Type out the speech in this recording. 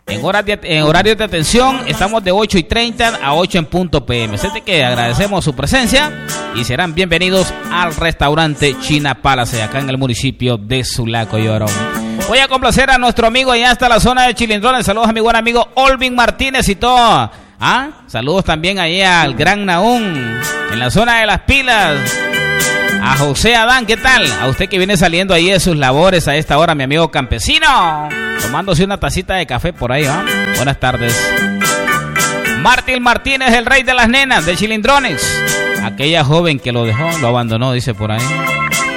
En horarios de atención estamos de 8:30 a 8 en punto PM. Así que agradecemos su presencia y serán bienvenidos al restaurante China Palace, acá en el municipio de Sulaco, Llorón. Voy a complacer a nuestro amigo allá hasta la zona de Chilindrones. Saludos a mi buen amigo Olvin Martínez y todo. Saludos también ahí al Gran Naún, en la zona de Las Pilas. A José Adán, ¿qué tal? A usted que viene saliendo ahí de sus labores a esta hora, mi amigo campesino, tomándose una tacita de café por ahí, ¿va? Buenas tardes. Martín Martínez, el rey de las nenas de Chilindrones. Aquella joven que lo dejó, lo abandonó, dice por ahí.